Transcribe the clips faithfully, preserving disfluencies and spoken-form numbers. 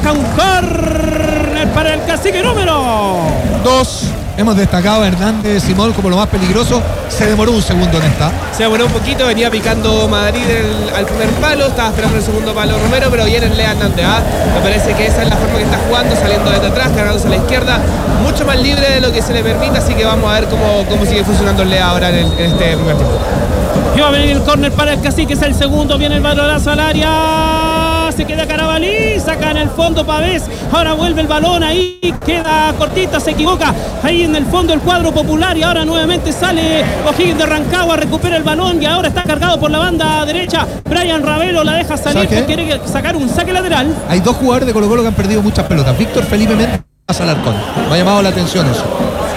marca un córner para el Cacique número dos. Hemos destacado a Hernández Simón como lo más peligroso. Se demoró un segundo en esta. Se demoró un poquito, venía picando Madrid el, al primer palo, estaba esperando el segundo palo Romero, pero viene Lea Hernández. ¿ah? Me parece que esa es la forma que está jugando, saliendo desde atrás, cargándose a la izquierda, mucho más libre de lo que se le permite, así que vamos a ver cómo, cómo sigue funcionando Lea ahora en, el, en este primer tiempo. Y va a venir el córner para el Cacique, es el segundo, viene el balonazo al área, se queda Carabalí, saca en el fondo Pavés, ahora vuelve el balón ahí, queda cortita, se equivoca, ahí en el fondo el cuadro popular y ahora nuevamente sale O'Higgins de Rancagua, recupera el balón y ahora está cargado por la banda derecha, Brian Ravelo la deja salir, porque quiere sacar un saque lateral. Hay dos jugadores de Colo Colo que han perdido muchas pelotas, Víctor Felipe Méndez y Alarcón, me ha llamado la atención eso.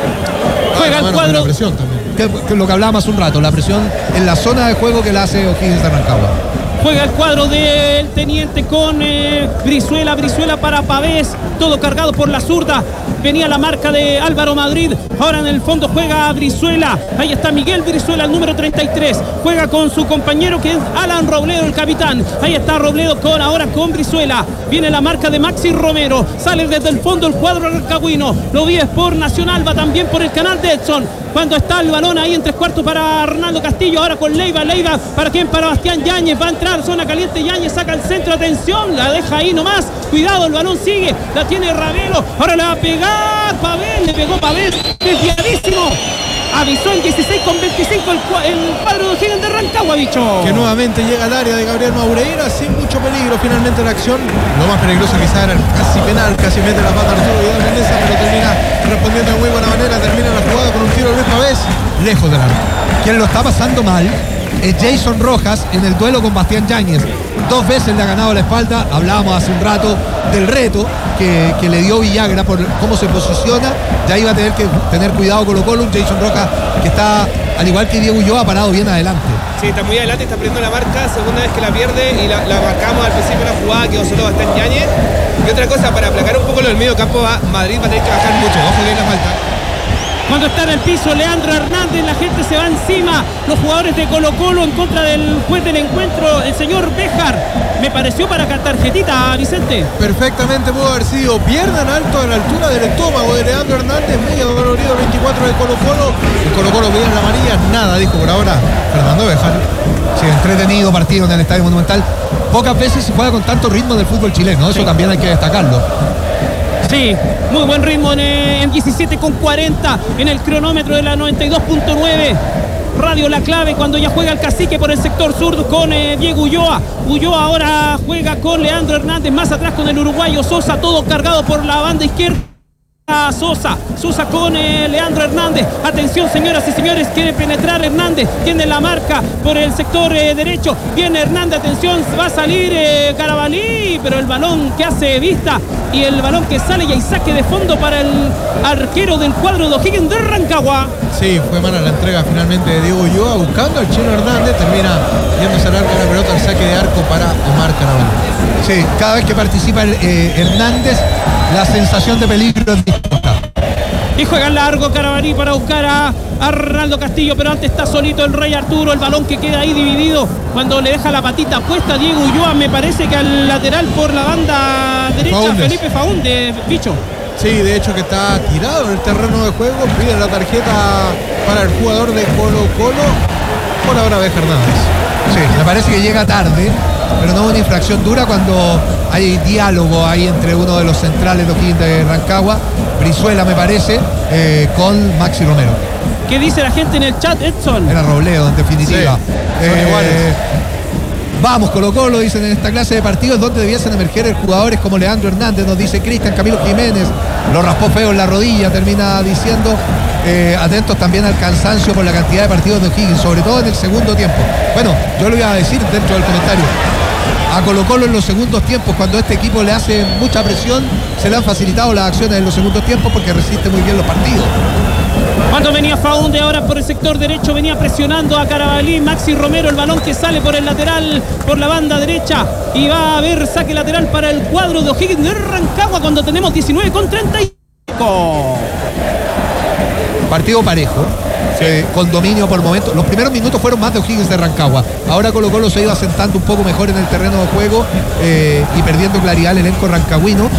Juega el cuadro. Que, que lo que hablábamos hace un rato, la presión en la zona de juego que la hace O'Higgins de Rancagua. Juega el cuadro del Teniente con eh, Brizuela, Brizuela para Pavés, todo cargado por la zurda. Venía la marca de Álvaro Madrid, ahora en el fondo juega Brizuela, ahí está Miguel Brizuela, el número treinta y tres, juega con su compañero que es Alan Robledo, el capitán, ahí está Robledo con, ahora con Brizuela, viene la marca de Maxi Romero, sale desde el fondo el cuadro rancagüino, lo vives por Nacional, va también por el canal de Edson, cuando está el balón ahí en tres cuartos para Arnaldo Castillo, ahora con Leiva, Leiva, ¿para quién? Para Bastián Yáñez, va a entrar, zona caliente, Yáñez saca el centro, atención, la deja ahí nomás, cuidado, el balón sigue, la tiene Ravelo, ahora le va a pegar Pavés, le pegó Pavés, desviadísimo, avisó en dieciséis con veinticinco el, el cuadro de O'Higgins de Rancagua, bicho. Que nuevamente llega al área de Gabriel Maureira sin mucho peligro, finalmente la acción, lo más peligroso quizá era el casi penal, casi mete la pata Arturo Vidal Mendoza, pero termina respondiendo de muy buena manera, termina la jugada con un tiro de Luis Pavés, lejos del arco. Quien lo está pasando mal es Jason Rojas en el duelo con Bastián Yáñez. Dos veces le ha ganado la espalda. Hablábamos hace un rato del reto que, que le dio Villagra por cómo se posiciona. Ya iba a tener que tener cuidado Colo Colo. Un Jason Rojas que está, al igual que Diego Ulloa, parado bien adelante. Sí, está muy adelante, está perdiendo la marca. Segunda vez que la pierde y la, la marcamos al principio de la jugada, quedó solo Bastián Yáñez. Y otra cosa, para aplacar un poco lo del medio campo, va, Madrid va a tener que bajar mucho. Ojo que hay la falta. Cuando está en el piso Leandro Hernández, la gente se va encima, los jugadores de Colo Colo en contra del juez del encuentro, el señor Béjar. Me pareció para tarjetita, Vicente. Perfectamente pudo haber sido. Pierdan alto a la altura del estómago de Leandro Hernández, muy adolorido, veinticuatro de Colo Colo. El Colo Colo pide la amarilla, nada dijo por ahora Fernando Béjar. Sí, entretenido partido en el Estadio Monumental. Pocas veces se juega con tanto ritmo del fútbol chileno, eso sí. También hay que destacarlo. Sí, muy buen ritmo en, en diecisiete con cuarenta en el cronómetro de la noventa y dos punto nueve. Radio La Clave cuando ya juega el Cacique por el sector sur con eh, Diego Ulloa. Ulloa ahora juega con Leandro Hernández, más atrás con el uruguayo Sosa, todo cargado por la banda izquierda. Sosa, Sosa con eh, Leandro Hernández. Atención, señoras y señores, quiere penetrar Hernández, tiene la marca por el sector eh, derecho. Viene Hernández, atención, va a salir eh, Carabalí, pero el balón que hace vista y el balón que sale y hay saque de fondo para el arquero del cuadro de O'Higgins de Rancagua. Sí, fue mala la entrega finalmente de Diego Ulloa, buscando al Chino Hernández, termina yéndose al arco de la pelota, el saque de arco para Omar Carabalí. Sí, cada vez que participa el, eh, Hernández, la sensación de peligro es distinta. Y juega largo Carabalí para buscar a Arnaldo Castillo, pero antes está solito el Rey Arturo, el balón que queda ahí dividido cuando le deja la patita puesta a Diego Ulloa, me parece que al lateral por la banda derecha, Faúndez. Felipe Faúndez, bicho. Sí, de hecho que está tirado en el terreno de juego, pide la tarjeta para el jugador de Colo Colo, por ahora Béjar Hernández. Sí, me parece que llega tarde, pero no una infracción dura cuando hay diálogo ahí entre uno de los centrales de O'Higgins de Rancagua, Brizuela me parece, eh, con Maxi Romero. ¿Qué dice la gente en el chat, Edson? Era Robledo, en definitiva. Sí, son eh, iguales. Vamos, Colo Colo, dicen en esta clase de partidos donde debiesen emerger jugadores como Leandro Hernández, nos dice Cristian Camilo Jiménez, lo raspó feo en la rodilla, termina diciendo. Eh, atentos también al cansancio por la cantidad de partidos de O'Higgins, sobre todo en el segundo tiempo. Bueno, yo lo iba a decir dentro del comentario. A Colo Colo en los segundos tiempos, cuando este equipo le hace mucha presión, se le han facilitado las acciones en los segundos tiempos porque resiste muy bien los partidos. Cuando venía Faúndez ahora por el sector derecho, venía presionando a Carabalí, Maxi Romero, el balón que sale por el lateral, por la banda derecha, y va a haber saque lateral para el cuadro de O'Higgins de Rancagua cuando tenemos diecinueve con treinta y cinco. Partido parejo, eh, con dominio por momentos. Los primeros minutos fueron más de O'Higgins de Rancagua. Ahora Colo Colo se iba sentando un poco mejor en el terreno de juego eh, y perdiendo claridad el elenco rancagüino.